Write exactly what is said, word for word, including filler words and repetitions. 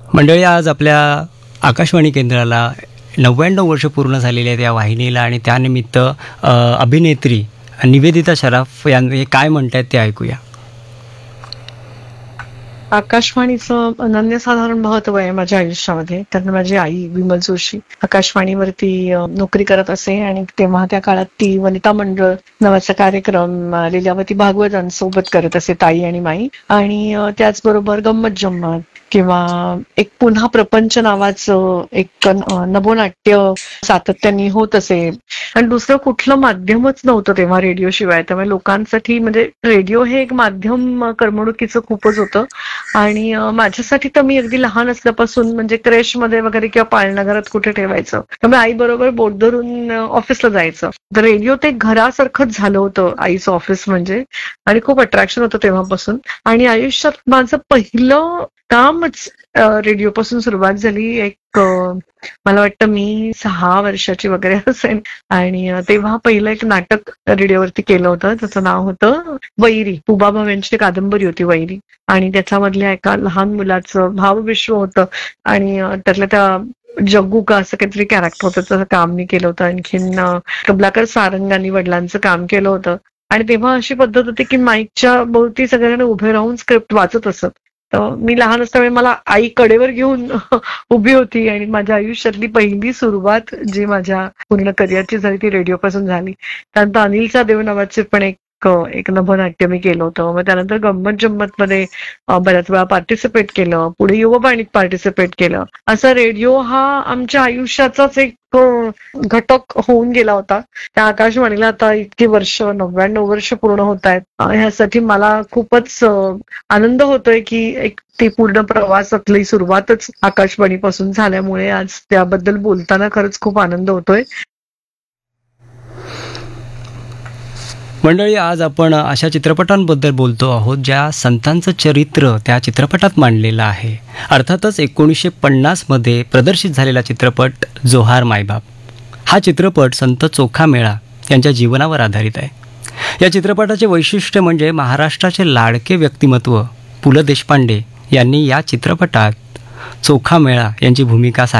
मंडळी, आज आपल्या आकाशवाणी केंद्राला नव्याण्णव वर्ष पूर्ण झालेली आहेत या वाहिनीला, आणि त्यानिमित्त अ, अभिनेत्री निवेदिता शराफ यांनी काय म्हणतायत ते ऐकूया. आकाशवाणीचं अनन्यसाधारण महत्व आहे माझ्या आयुष्यामध्ये. कारण माझी आई विमल जोशी आकाशवाणीवरती अ, नोकरी करत असे आणि तेव्हा त्या काळात ती वनिता मंडळ नावाचा कार्यक्रम अ, लीलावती भागवतांसोबत करत असे, ताई आणि माई. आणि अ, त्याचबरोबर गंमत जम्मत किंवा एक पुन्हा प्रपंच नावाचं एक अ, नभोनाट्य सातत्याने होत असे. आणि दुसरं कुठलं माध्यमच नव्हतं तेव्हा रेडिओशिवाय. त्यामुळे लोकांसाठी म्हणजे रेडिओ हे एक माध्यम अ, करमणुकीचं खूपच होतं. आणि अ, माझ्यासाठी तर मी अगदी लहान असल्यापासून म्हणजे क्रेशमध्ये वगैरे किंवा पाळणाघरात कुठे ठेवायचं, त्यामुळे आई बरोबर बोट धरून अ, ऑफिसला जायचं. तर रेडिओ ते घरासारखंच झालं होतं आईचं ऑफिस म्हणजे. आणि खूप अट्रॅक्शन होतं तेव्हापासून. आणि आयुष्यात माझं पहिलं कामच अ, रेडिओपासून सुरुवात झाली. एक अ, मला वाटतं मी सहा वर्षाची वगैरे असेल. आणि अ, तेव्हा पहिलं एक नाटक रेडिओवरती केलं होतं. त्याचं नाव होतं वैरी. पुबा भावे यांची कादंबरी होती वैरी. आणि त्याच्यामधल्या एका लहान मुलाचं भावविश्व होतं. आणि अ, त्यातल्या त्या जग्गू का असं काहीतरी कॅरेक्टर होतं, त्याचं काम मी केलं होतं. आणखीन अ, कमलाकर सारंगांनी वडिलांचं काम केलं होतं. आणि तेव्हा अशी पद्धत होती की माईकच्या भोवती सगळ्यांना उभे राहून स्क्रिप्ट वाचत असत. तर मी लहान असल्यामुळे मला आई कडेवर घेऊन उभी होती. आणि माझ्या आयुष्यातली पहिली सुरुवात जी माझ्या पूर्ण करिअरची झाली ती रेडिओपासून झाली. त्यानंतर अनिल देव नावाचे पण एक अ, एक नभोनाट्य मी केलं होतं. मग त्यानंतर गंमत जम्मत मध्ये अ, बऱ्याच वेळा पार्टिसिपेट केलं. पुढे युववाणीत पार्टिसिपेट केलं. असा रेडिओ हा आमच्या आयुष्याचाच एक अ, घटक होऊन गेला होता. त्या आकाशवाणीला आता इतकी वर्ष, नव्याण्णव वर्ष पूर्ण होत आहेत. अ, ह्यासाठी मला खूपच अ, आनंद होतोय की एक ती पूर्ण प्रवासातली सुरुवातच आकाशवाणीपासून झाल्यामुळे आज त्याबद्दल बोलताना खरंच खूप आनंद होतोय. मंडळी, आज आपण अशा चित्रपटांबद्दल बोलतो आहोत ज्या संतांचं चरित्र त्या चित्रपटात मांडलेलं आहे. अर्थातच एकोणीसशे पन्नासमध्ये प्रदर्शित झालेला चित्रपट जोहार मायबाप. हा चित्रपट संत चोखामेळा यांच्या जीवनावर आधारित आहे. या चित्रपटाचे वैशिष्ट्य म्हणजे महाराष्ट्राचे लाडके व्यक्तिमत्व पु ल देशपांडे यांनी या चित्रपटात चोखामेळा यांची भूमिका